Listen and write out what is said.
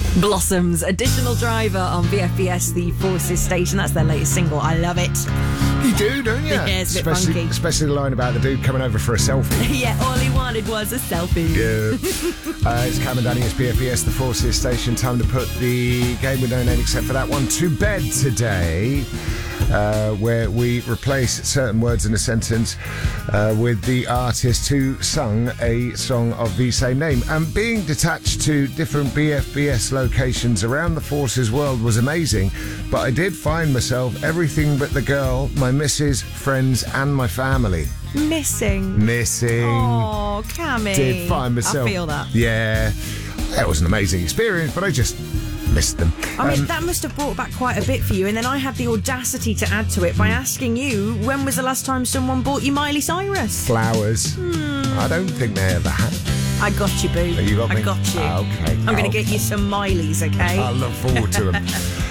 Blossoms, Additional Driver on BFBS, the Forces station. That's their latest single. I love it. You do, don't you? Yeah, it's a bit funky. Especially the line about the dude coming over for a selfie. Yeah, all he wanted was a selfie. Yeah. It's Cam and Danny, it's BFBS, the Forces station. Time to put the game with no name except for that one to bed today, where we replace certain words in a sentence with the artist who sung a song of the same name. And being detached to different BFBS locations around the Forces world was amazing, but I did find myself everything but the girl, my missus, friends and my family. Missing. Oh, Cammy. Did find myself. I feel that. Yeah. That was an amazing experience, but I just missed them. I mean, that must have brought back quite a bit for you. And then I had the audacity to add to it by asking you, when was the last time someone bought you Miley Cyrus? Flowers. I don't think they ever have. I got you, boo. You got me? I got you. Okay. I'm going to get you some Mileys, okay? I look forward to them.